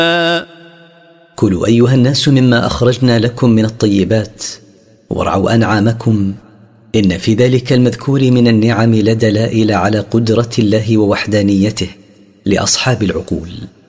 كلوا أيها الناس مما أخرجنا لكم من الطيبات وارعوا أنعامكم إن في ذلك المذكور من النعم لدلائل على قدرة الله ووحدانيته لأصحاب العقول.